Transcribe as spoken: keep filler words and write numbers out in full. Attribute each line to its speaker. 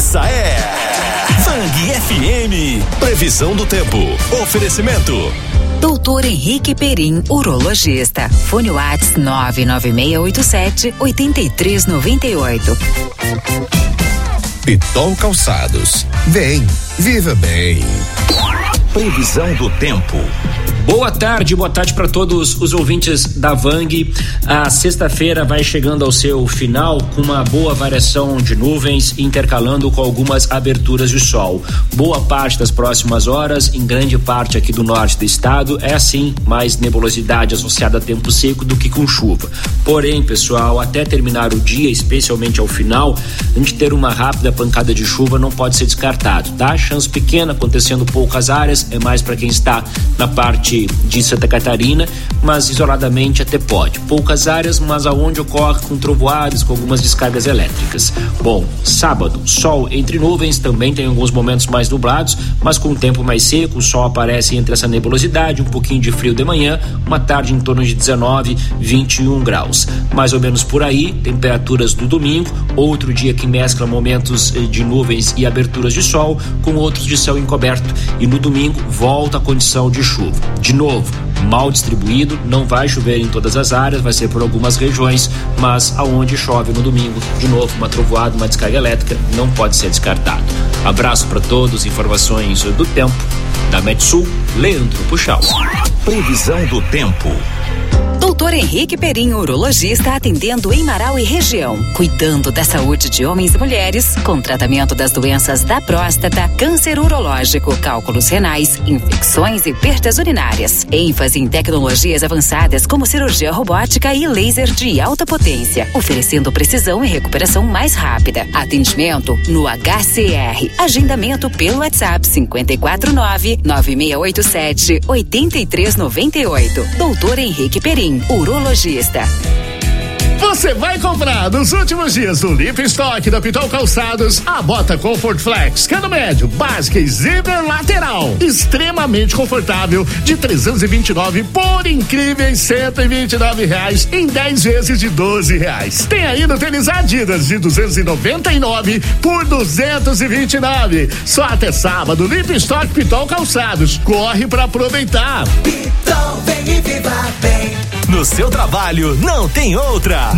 Speaker 1: Essa é Vang F M. Previsão do tempo. Oferecimento
Speaker 2: doutor Henrique Perim, urologista. Fone Whats nove nove seis oito sete oito três nove oito.
Speaker 3: Pitol Calçados. Vem, viva bem.
Speaker 1: Previsão do tempo.
Speaker 4: Boa tarde, boa tarde para todos os ouvintes da Vang. A sexta-feira vai chegando ao seu final com uma boa variação de nuvens, intercalando com algumas aberturas de sol. Boa parte das próximas horas, em grande parte aqui do norte do estado, é assim, mais nebulosidade associada a tempo seco do que com chuva. Porém, pessoal, até terminar o dia, especialmente ao final, a gente ter uma rápida pancada de chuva não pode ser descartado, tá? Chance pequena, acontecendo poucas áreas, é mais para quem está na parte de Santa Catarina, mas isoladamente até pode. Poucas áreas, mas aonde ocorre com trovoadas, com algumas descargas elétricas. Bom, sábado, sol entre nuvens, também tem alguns momentos mais nublados, mas com o tempo mais seco, o sol aparece entre essa nebulosidade, um pouquinho de frio de manhã, uma tarde em torno de dezenove, vinte e um graus. Mais ou menos por aí, temperaturas do domingo, outro dia que mescla momentos de nuvens e aberturas de sol, com outros de céu encoberto. E no domingo, volta a condição de chuva. De novo, mal distribuído, não vai chover em todas as áreas, vai ser por algumas regiões, mas aonde chove no domingo, de novo, uma trovoada, uma descarga elétrica, não pode ser descartado. Abraço para todos, informações do tempo da Metsul, Leandro Puxal.
Speaker 1: Previsão do tempo.
Speaker 2: doutor Henrique Perim, urologista, atendendo em Marau e região, cuidando da saúde de homens e mulheres, com tratamento das doenças da próstata, câncer urológico, cálculos renais, infecções e perdas urinárias. ênfase em tecnologias avançadas como cirurgia robótica e laser de alta potência, oferecendo precisão e recuperação mais rápida. Atendimento no H C R. Agendamento pelo WhatsApp cinco quatro nove, nove seis oito sete, oito três nove oito. doutor Henrique Perim, urologista.
Speaker 5: Você vai comprar nos últimos dias do Limpa Estoque da Pitol Calçados a bota Comfort Flex, cano médio, básica e zíper lateral, extremamente confortável, de trezentos e vinte e nove por incríveis cento e vinte e nove reais em dez vezes de doze reais. Tem ainda o tênis Adidas de duzentos e noventa e nove por duzentos e vinte e nove. Só até sábado, Limpa Estoque Pitol Calçados. Corre pra aproveitar.
Speaker 1: Pitol, vem e viva bem. No seu trabalho não tem outra.